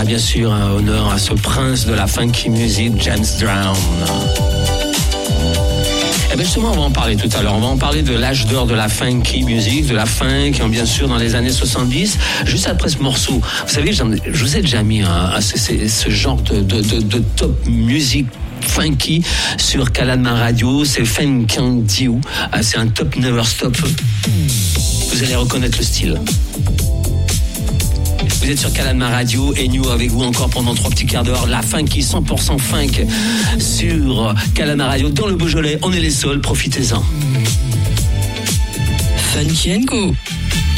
bien sûr un honneur à ce prince de la funky music, James Brown. Eh bien justement, on va en parler tout à l'heure. On va en parler de l'âge d'or de la funky music, de la funk, bien sûr, dans les années 70. Juste après ce morceau, vous savez, je vous ai déjà mis ce genre de top music funky sur Kaladma Radio. C'est Funk Can't Do. C'est un top never stop. Vous allez reconnaître le style. Vous êtes sur Kaladma Radio et nous avec vous encore pendant 3 petits quarts d'heure. La funky 100% funk sur Kaladma Radio dans le Beaujolais. On est les seuls, profitez-en. Funky & Go.